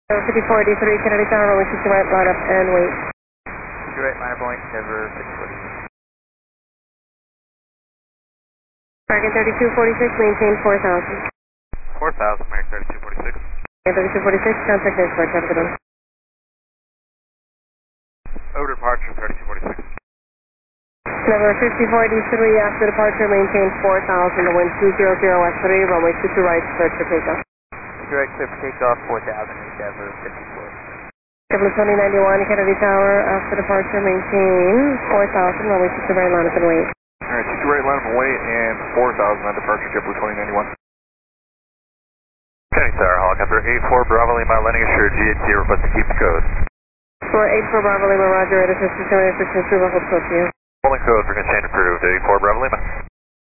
5483 Kennedy Tower, runway 60 right, line up and wait. 60 right, line up and wait, Denver 5483. American 3246, maintain 4000. 4000, American 3246. American 3246, contact airport, have a good one. Over departure 3246. Number 5483, after departure, maintain 4000, the wind 200 west 3, runway 22 right, cleared for takeoff. 60 right, clear for takeoff, 4000, Denver 54. Dublin 2091, Kennedy Tower, after departure, maintain 4000, runway 60 right, line up and wait. Alright, 60 right, line up and wait, and 4000 on departure, JetBlue 2091. Kennedy Tower, helicopter 84 Bravo Lima, landing assured, GAT request to keep the code. For 84 Bravo Lima, roger, radar system, 78 for 2, hold close to you. Holding code for exchange approved, 84 Bravo Lima.